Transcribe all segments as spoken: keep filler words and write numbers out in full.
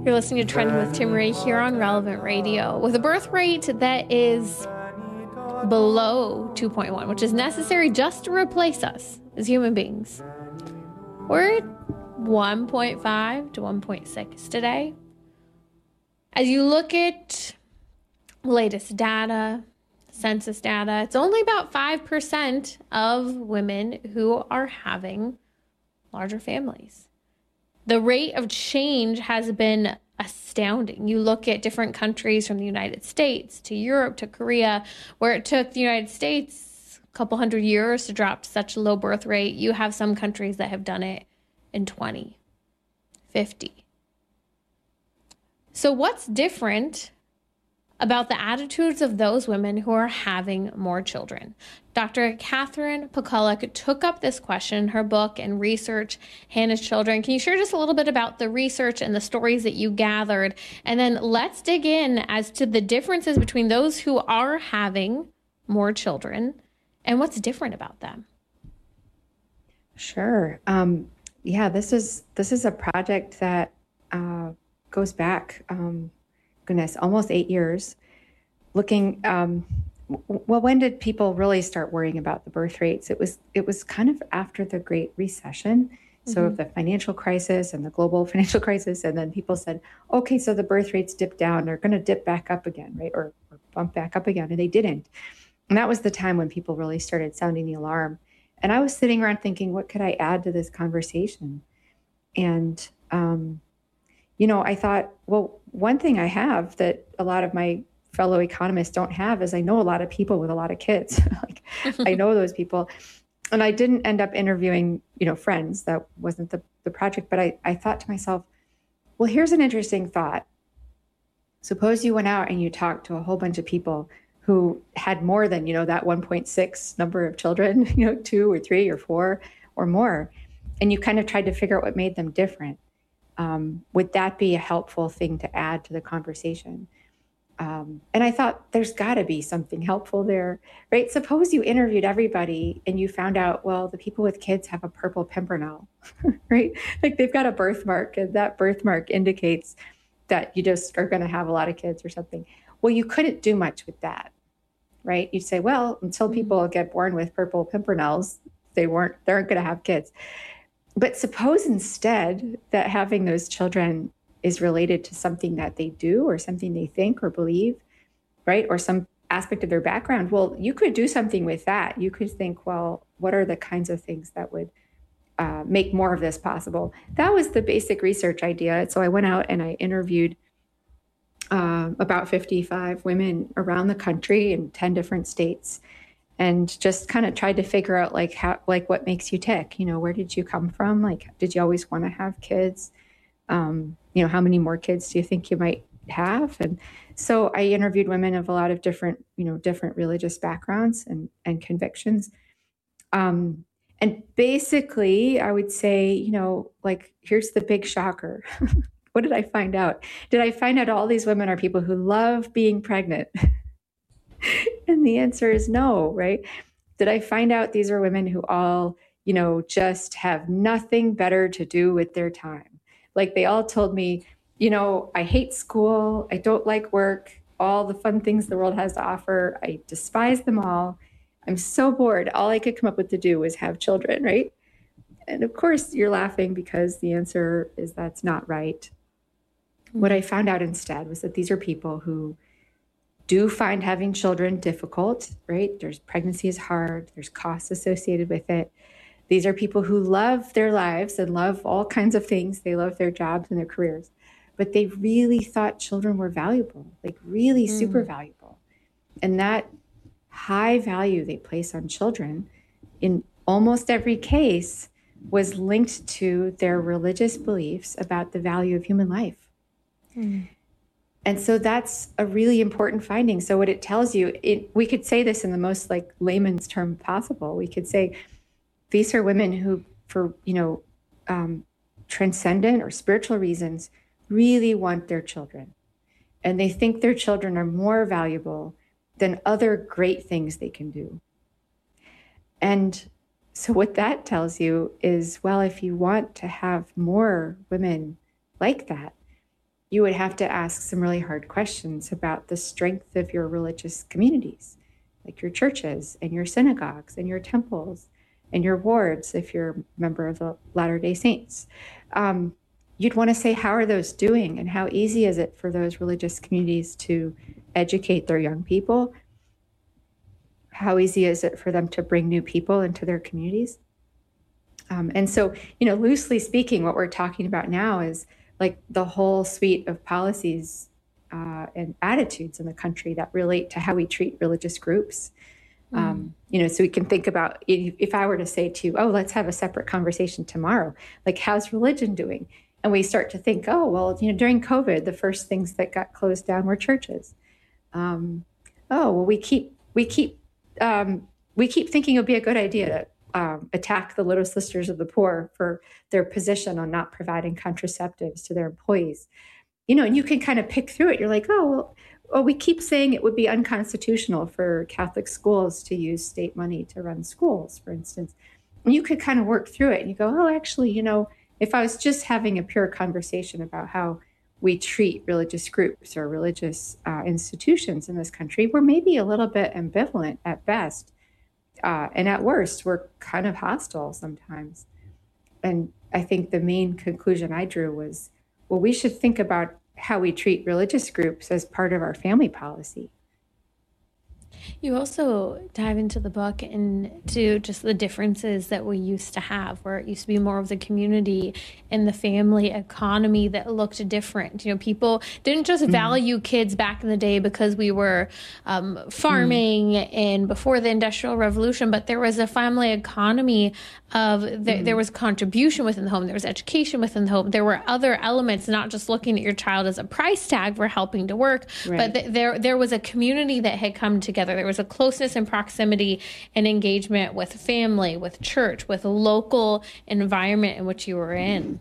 You're listening to Trending with Timmerie here on Relevant Radio. With a birth rate that is below two point one, which is necessary just to replace us as human beings. We're at one point five to one point six today. As you look at latest data, census data, it's only about five percent of women who are having larger families. The rate of change has been astounding. You look at different countries from the United States to Europe to Korea, where it took the United States a couple hundred years to drop to such a low birth rate. You have some countries that have done it in twenty, fifty. So what's different about the attitudes of those women who are having more children? Doctor Katherine Pakulak took up this question in her book and research, Hannah's Children. Can you share just a little bit about the research and the stories that you gathered? And then let's dig in as to the differences between those who are having more children and what's different about them. Sure. Um, yeah, this is this is a project that uh, goes back, um, goodness, almost eight years. Looking, um, well, when did people really start worrying about the birth rates? It was it was kind of after the Great Recession, mm-hmm. so the financial crisis and the global financial crisis, and then people said, okay, so the birth rates dipped down, they're going to dip back up again, right, or, or bump back up again, and they didn't. And that was the time when people really started sounding the alarm. And I was sitting around thinking, what could I add to this conversation? And um, you know, I thought, well, one thing I have that a lot of my fellow economists don't have is I know a lot of people with a lot of kids. Like I know those people. And I didn't end up interviewing, you know, friends. That wasn't the, the project. But I, I thought to myself, well, here's an interesting thought. Suppose you went out and you talked to a whole bunch of people who had more than, you know, that one point six number of children, you know, two or three or four or more. And you kind of tried to figure out what made them different. Um, would that be a helpful thing to add to the conversation? Um, and I thought there's got to be something helpful there, right? Suppose you interviewed everybody and you found out, well, the people with kids have a purple pimpernel, right? Like they've got a birthmark, and that birthmark indicates that you just are going to have a lot of kids or something. Well, you couldn't do much with that, right? You'd say, well, until people get born with purple pimpernels, they weren't, they aren't going to have kids. But suppose instead that having those children is related to something that they do or something they think or believe, right? Or some aspect of their background. Well, you could do something with that. You could think, well, what are the kinds of things that would uh, make more of this possible? That was the basic research idea. So I went out and I interviewed uh, about fifty-five women around the country in ten different states, and just kind of tried to figure out like how, like what makes you tick. You know, where did you come from? Like, did you always want to have kids? Um, you know, how many more kids do you think you might have? And so I interviewed women of a lot of different, you know, different religious backgrounds and, and convictions. Um, and basically, I would say, you know, like, here's the big shocker. What did I find out? Did I find out all these women are people who love being pregnant? And the answer is no, right? Did I find out these are women who all, you know, just have nothing better to do with their time? Like they all told me, you know, I hate school. I don't like work. All the fun things the world has to offer, I despise them all. I'm so bored. All I could come up with to do was have children, right? And of course, you're laughing because the answer is that's not right. Mm-hmm. What I found out instead was that these are people who do find having children difficult, right? There's pregnancy is hard. There's costs associated with it. These are people who love their lives and love all kinds of things. They love their jobs and their careers, but they really thought children were valuable, like really mm. super valuable. And that high value they place on children in almost every case was linked to their religious beliefs about the value of human life. Mm. And so that's a really important finding. So what it tells you, it, we could say this in the most like layman's term possible. We could say, these are women who, for, you know, um, transcendent or spiritual reasons, really want their children. And they think their children are more valuable than other great things they can do. And so what that tells you is, well, if you want to have more women like that, you would have to ask some really hard questions about the strength of your religious communities, like your churches and your synagogues and your temples and your wards, if you're a member of the Latter-day Saints. Um, you'd want to say, how are those doing? And how easy is it for those religious communities to educate their young people? How easy is it for them to bring new people into their communities? Um, and so, you know, loosely speaking, what we're talking about now is like the whole suite of policies uh, and attitudes in the country that relate to how we treat religious groups. Mm. Um, you know, so we can think about if, if I were to say to you, oh, let's have a separate conversation tomorrow, like how's religion doing? And we start to think, oh, well, you know, during COVID, the first things that got closed down were churches. Um, oh, well, we keep, we keep, um, we keep thinking it would be a good idea to Um, attack the Little Sisters of the Poor for their position on not providing contraceptives to their employees. You know, and you can kind of pick through it. You're like, oh, well, well, we keep saying it would be unconstitutional for Catholic schools to use state money to run schools, for instance. And you could kind of work through it and you go, oh, actually, you know, if I was just having a pure conversation about how we treat religious groups or religious uh, institutions in this country, we're maybe a little bit ambivalent at best. Uh, and at worst, we're kind of hostile sometimes. And I think the main conclusion I drew was, well, we should think about how we treat religious groups as part of our family policy. You also dive into the book into just the differences that we used to have, where it used to be more of the community and the family economy that looked different. You know, people didn't just mm. value kids back in the day because we were um, farming mm. and before the Industrial Revolution, but there was a family economy of the, mm. there was contribution within the home, there was education within the home, there were other elements, not just looking at your child as a price tag for helping to work, right. but th- there there was a community that had come together. There was a closeness and proximity and engagement with family, with church, with a local environment in which you were in.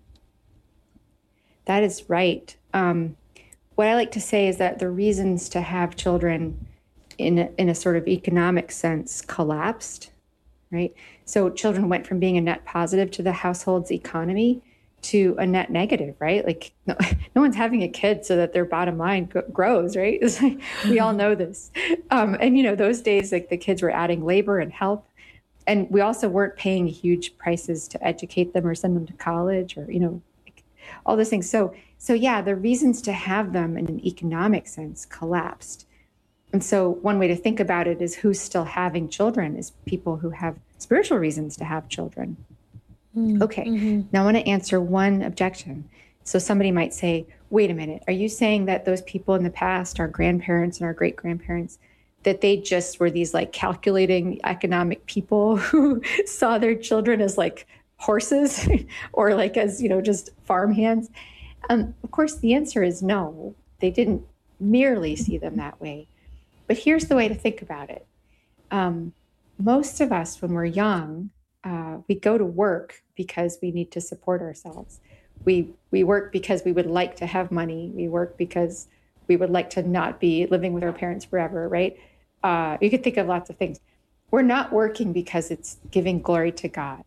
That is right. Um, what I like to say is that the reasons to have children in a, in a sort of economic sense collapsed, right? So children went from being a net positive to the household's economy to a net negative, right? Like no, no one's having a kid so that their bottom line g- grows, right? It's like, we all know this. Um, and, you know, those days, like the kids were adding labor and help. And we also weren't paying huge prices to educate them or send them to college or, you know, like, all those things. So, so yeah, the reasons to have them in an economic sense collapsed. And so one way to think about it is who's still having children is people who have spiritual reasons to have children. Okay, mm-hmm. Now I want to answer one objection. So somebody might say, wait a minute, are you saying that those people in the past, our grandparents and our great-grandparents, that they just were these like calculating economic people who saw their children as like horses or like as, you know, just farmhands? Um, of course, the answer is no. They didn't merely see them that way. But here's the way to think about it. Um, most of us, when we're young, uh, we go to work because we need to support ourselves. We we work because we would like to have money. We work because we would like to not be living with our parents forever, right? Uh, you could think of lots of things. We're not working because it's giving glory to God.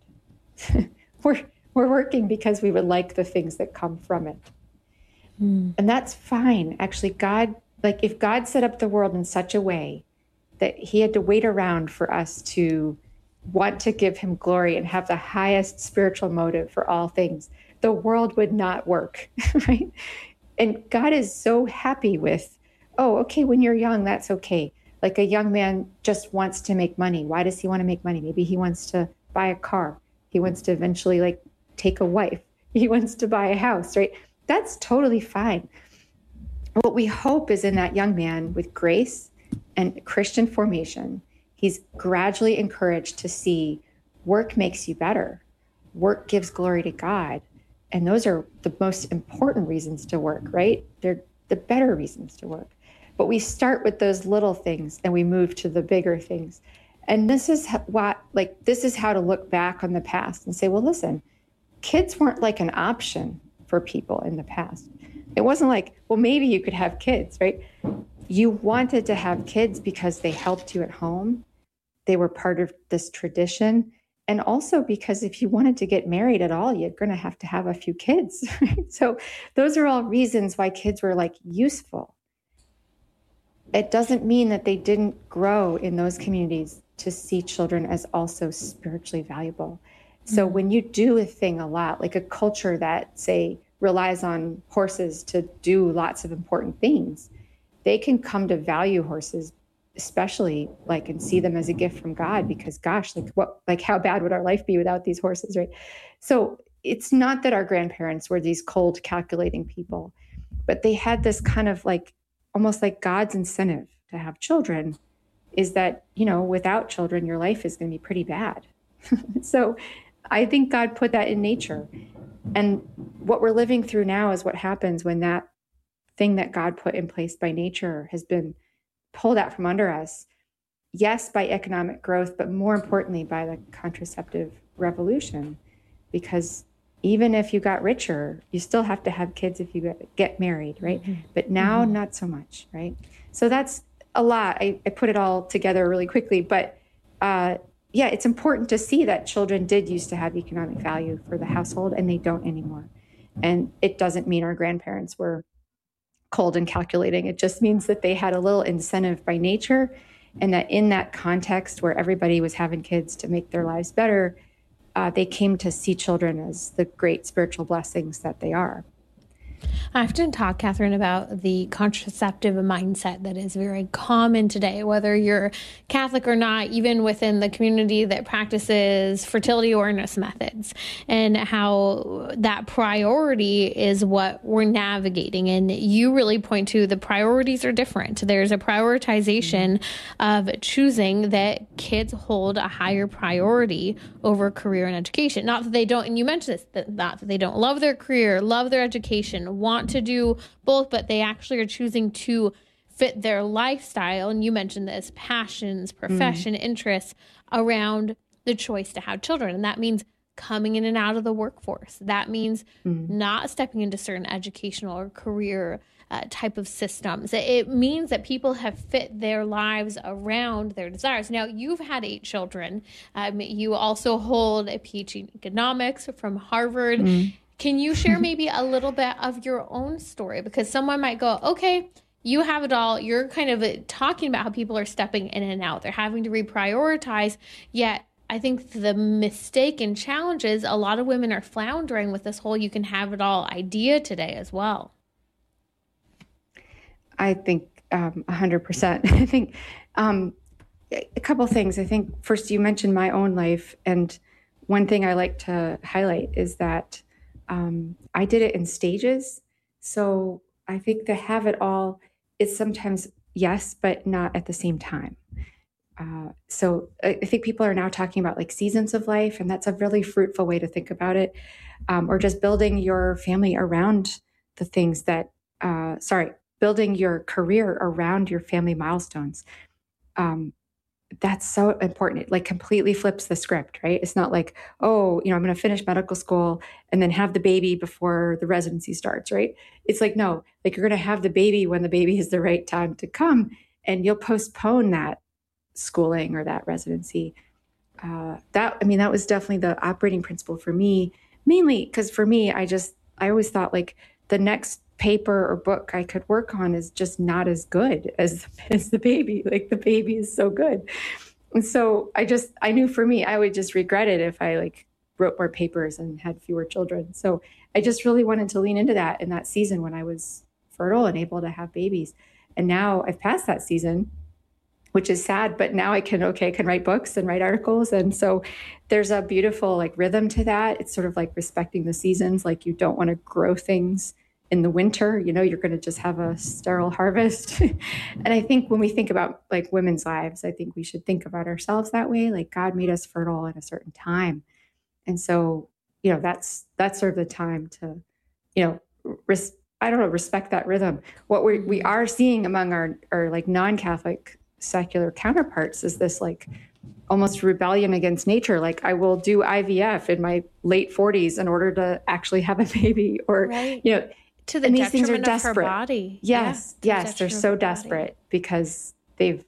we're we're working because we would like the things that come from it. Mm. And that's fine. Actually, God, like if God set up the world in such a way that he had to wait around for us to want to give him glory and have the highest spiritual motive for all things, the world would not work, right? And God is so happy with, oh, okay, when you're young, that's okay. Like a young man just wants to make money. Why does he want to make money? Maybe he wants to buy a car. He wants to eventually like take a wife. He wants to buy a house, right? That's totally fine. What we hope is in that young man with grace and Christian formation, he's gradually encouraged to see work makes you better. Work gives glory to God. And those are the most important reasons to work, right? They're the better reasons to work. But we start with those little things and we move to the bigger things. And this is what, like, this is how to look back on the past and say, well, listen, kids weren't like an option for people in the past. It wasn't like, well, maybe you could have kids, right? You wanted to have kids because they helped you at home. They were part of this tradition. and also because if you wanted to get married at all, you're going to have to have a few kids. Right? So those are all reasons why kids were like useful. It doesn't mean that they didn't grow in those communities to see children as also spiritually valuable. So mm-hmm. when you do a thing a lot, like a culture that, say, relies on horses to do lots of important things, they can come to value horses, especially like, and see them as a gift from God, because gosh, like what, like how bad would our life be without these horses, right? So it's not that our grandparents were these cold, calculating people, but they had this kind of like, almost like God's incentive to have children is that, you know, without children, your life is going to be pretty bad. So I think God put that in nature. And what we're living through now is what happens when that thing that God put in place by nature has been pulled out from under us. Yes, by economic growth, but more importantly, by the contraceptive revolution. Because even if you got richer, you still have to have kids if you get married, right? Mm-hmm. But now, mm-hmm. not so much, right? So that's a lot. I, I put it all together really quickly, but uh, yeah, it's important to see that children did used to have economic value for the household, and they don't anymore. And it doesn't mean our grandparents were cold and calculating. It just means that they had a little incentive by nature, and that in that context where everybody was having kids to make their lives better, Uh, they came to see children as the great spiritual blessings that they are. I often talk, Catherine, about the contraceptive mindset that is very common today, whether you're Catholic or not, even within the community that practices fertility awareness methods, and how that priority is what we're navigating. And you really point to the priorities are different. There's a prioritization mm-hmm. of choosing that kids hold a higher priority over career and education. Not that they don't, and you mentioned this, that not that they don't love their career, love their education, want to do both, but they actually are choosing to fit their lifestyle. And you mentioned this, passions, profession, mm. interests around the choice to have children. And that means coming in and out of the workforce. That means mm. not stepping into certain educational or career uh, type of systems. It means that people have fit their lives around their desires. Now, you've had eight children. Um, you also hold a P H D in economics from Harvard. Mm. Can you share maybe a little bit of your own story? Because someone might go, okay, you have it all. You're kind of talking about how people are stepping in and out. They're having to reprioritize. Yet I think the mistake and challenge is a lot of women are floundering with this whole you can have it all idea today as well. I think um, one hundred percent. I think um, a couple things. I think first you mentioned my own life. And one thing I like to highlight is that Um, I did it in stages. So I think to have it all is sometimes yes, but not at the same time. Uh, so I, I think people are now talking about like seasons of life, and that's a really fruitful way to think about it. Um, or just building your family around the things that, uh, sorry, building your career around your family milestones. Um, That's so important. It like completely flips the script, right? It's not like, oh, you know, I'm going to finish medical school and then have the baby before the residency starts, right? It's like, no, like you're going to have the baby when the baby is the right time to come, and you'll postpone that schooling or that residency. Uh, that, I mean, that was definitely the operating principle for me, mainly because for me, I just, I always thought like the next paper or book I could work on is just not as good as, as the baby. Like the baby is so good. And so I just, I knew for me, I would just regret it if I like wrote more papers and had fewer children. So I just really wanted to lean into that in that season when I was fertile and able to have babies. And now I've passed that season, which is sad, but now I can, okay, I can write books and write articles. And so there's a beautiful like rhythm to that. It's sort of like respecting the seasons. Like you don't want to grow things in the winter, you know, you're going to just have a sterile harvest. And I think when we think about like women's lives, I think we should think about ourselves that way. Like God made us fertile at a certain time. And so, you know, that's, that's sort of the time to, you know, res- I don't know, respect that rhythm. What we we are seeing among our, our like non-Catholic secular counterparts is this like almost rebellion against nature. Like I will do I V F in my late forties in order to actually have a baby, or, right. you know, to the and these things are detriment of her desperate. body. Yes, yeah, yes, they're so desperate because they've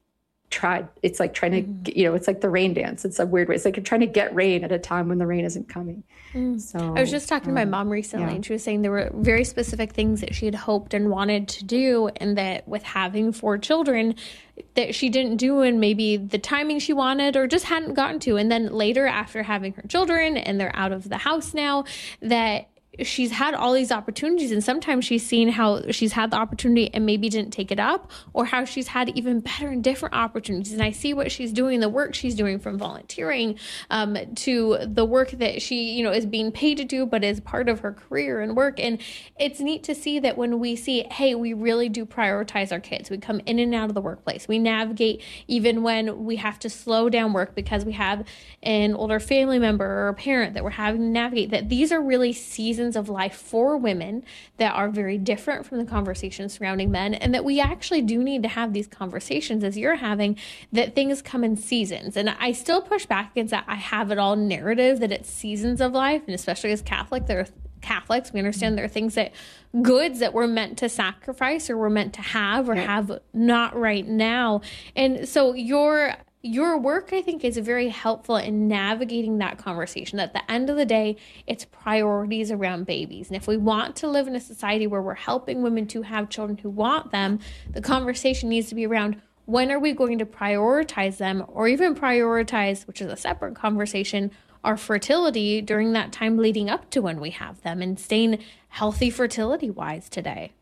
tried. It's like trying to, mm. you know, it's like the rain dance. It's a weird way. It's like you're trying to get rain at a time when the rain isn't coming. Mm. So I was just talking um, to my mom recently, yeah. and she was saying there were very specific things that she had hoped and wanted to do, and that with having four children that she didn't do in maybe the timing she wanted or just hadn't gotten to. And then later, after having her children and they're out of the house now, that she's had all these opportunities, and sometimes she's seen how she's had the opportunity and maybe didn't take it up, or how she's had even better and different opportunities. And I see what she's doing, the work she's doing, from volunteering um, to the work that she, you know, is being paid to do, but is part of her career and work. And it's neat to see that when we see, hey, we really do prioritize our kids. We come in and out of the workplace. We navigate even when we have to slow down work because we have an older family member or a parent that we're having to navigate, that these are really seasons of life for women that are very different from the conversations surrounding men, and that we actually do need to have these conversations as you're having, that things come in seasons. And I still push back against that I have it all narrative that it's seasons of life, and especially as Catholic, there are Catholics, we understand there are things that goods that we're meant to sacrifice or we're meant to have or have not right now. And so your Your work, I think, is very helpful in navigating that conversation. At the end of the day, it's priorities around babies. And if we want to live in a society where we're helping women to have children who want them, the conversation needs to be around, when are we going to prioritize them, or even prioritize, which is a separate conversation, our fertility during that time leading up to when we have them, and staying healthy fertility-wise today.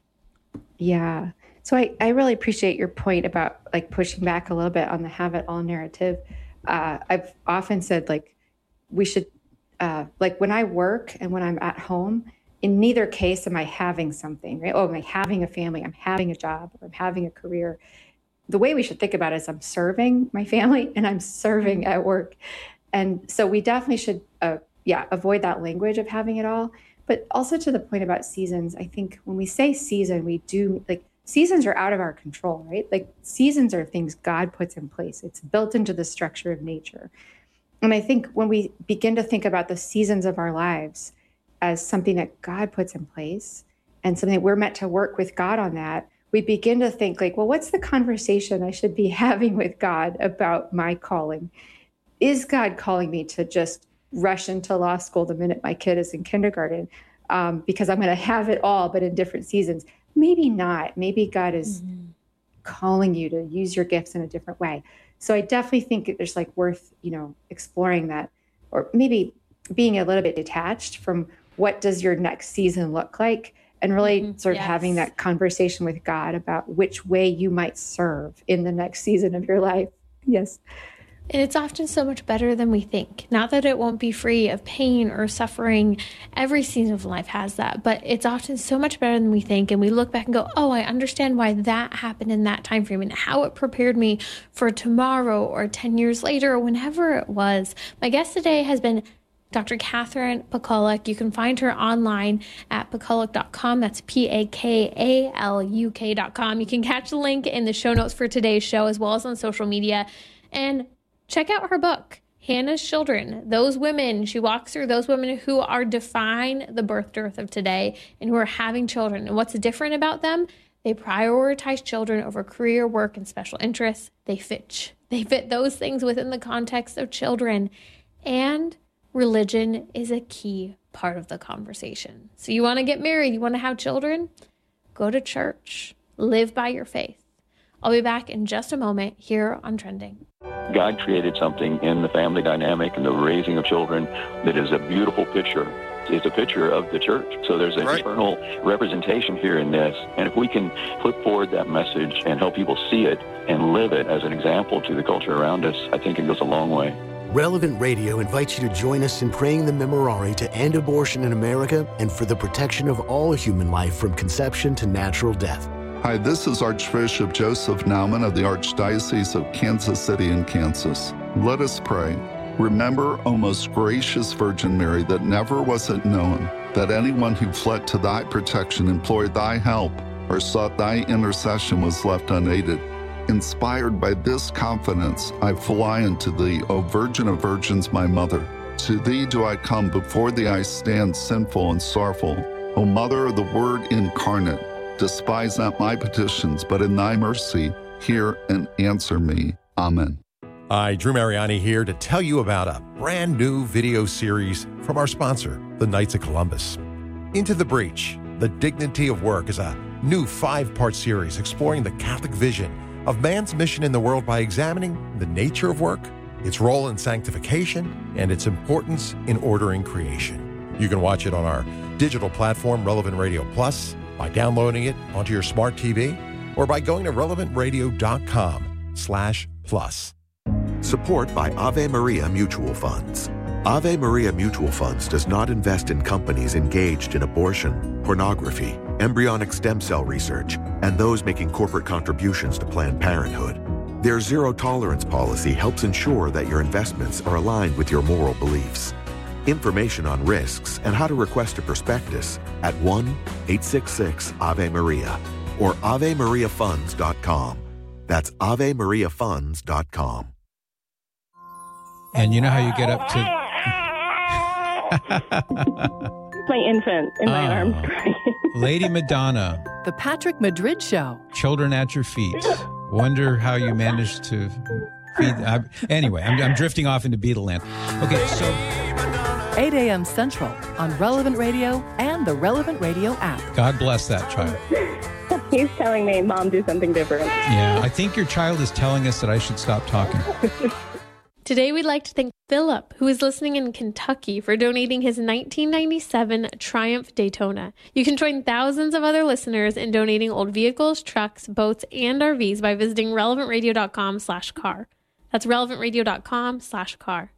Yeah. So I, I really appreciate your point about like pushing back a little bit on the have it all narrative. Uh, I've often said like we should, uh, like when I work and when I'm at home, in neither case am I having something, right? Oh, am I having a family? I'm having a job, or I'm having a career. The way we should think about it is I'm serving my family and I'm serving at work. And so we definitely should, uh, yeah, avoid that language of having it all. But also to the point about seasons, I think when we say season, we do like, seasons are out of our control, right? Like seasons are things God puts in place. It's built into the structure of nature. And I think when we begin to think about the seasons of our lives as something that God puts in place and something that we're meant to work with God on that, we begin to think like, well, what's the conversation I should be having with God about my calling? Is God calling me to just rush into law school the minute my kid is in kindergarten um, because I'm going to have it all, but in different seasons? Maybe not. Maybe God is mm-hmm. calling you to use your gifts in a different way. So I definitely think there's like worth, you know, exploring that, or maybe being a little bit detached from what does your next season look like, and really mm-hmm. sort of yes. having that conversation with God about which way you might serve in the next season of your life. Yes. And it's often so much better than we think. Not that it won't be free of pain or suffering. Every season of life has that, but it's often so much better than we think. And we look back and go, oh, I understand why that happened in that time frame and how it prepared me for tomorrow or ten years later or whenever it was. My guest today has been Doctor Katherine Pakuluk. You can find her online at pakuluk dot com. That's P A K A L U K dot com. You can catch the link in the show notes for today's show, as well as on social media. And check out her book, Hannah's Children. Those women, she walks through those women who are defying the birth dearth of today and who are having children. And what's different about them? They prioritize children over career, work, and special interests. They fit, they fit those things within the context of children. And religion is a key part of the conversation. So you want to get married, you want to have children? Go to church. Live by your faith. I'll be back in just a moment here on Trending. God created something in the family dynamic and the raising of children that is a beautiful picture. It's a picture of the church. So there's an right. eternal representation here in this. And if we can put forward that message and help people see it and live it as an example to the culture around us, I think it goes a long way. Relevant Radio invites you to join us in praying the Memorare to end abortion in America and for the protection of all human life from conception to natural death. Hi, this is Archbishop Joseph Naumann of the Archdiocese of Kansas City in Kansas. Let us pray. Remember, O most gracious Virgin Mary, that never was it known that anyone who fled to thy protection, implored thy help, or sought thy intercession was left unaided. Inspired by this confidence, I fly unto thee, O Virgin of Virgins, my Mother. To thee do I come, before thee I stand sinful and sorrowful. O Mother of the Word incarnate, despise not my petitions, but in thy mercy hear and answer me. Amen. Hi, Drew Mariani here to tell you about a brand new video series from our sponsor, the Knights of Columbus. Into the Breach, The Dignity of Work is a new five-part series exploring the Catholic vision of man's mission in the world by examining the nature of work, its role in sanctification, and its importance in ordering creation. You can watch it on our digital platform, Relevant Radio Plus, by downloading it onto your smart T V, or by going to relevant radio dot com slash plus. Support by Ave Maria Mutual Funds. Ave Maria Mutual Funds does not invest in companies engaged in abortion, pornography, embryonic stem cell research, and those making corporate contributions to Planned Parenthood. Their zero-tolerance policy helps ensure that your investments are aligned with your moral beliefs. Information on risks and how to request a prospectus at one eight six six Ave Maria or ave maria funds dot com. That's ave maria funds dot com. And you know how you get up to... My infant in my oh, arms crying. Lady Madonna. The Patrick Madrid Show. Children at your feet. Wonder how you managed to feed... I, anyway, I'm, I'm drifting off into Beatleland. Okay, so... eight a.m. Central on Relevant Radio and the Relevant Radio app. God bless that child. He's telling me, Mom, do something different. Yeah, I think your child is telling us that I should stop talking. Today, we'd like to thank Philip, who is listening in Kentucky, for donating his nineteen ninety-seven Triumph Daytona. You can join thousands of other listeners in donating old vehicles, trucks, boats, and R Vs by visiting relevant radio dot com slash car. That's relevant radio dot com slash car.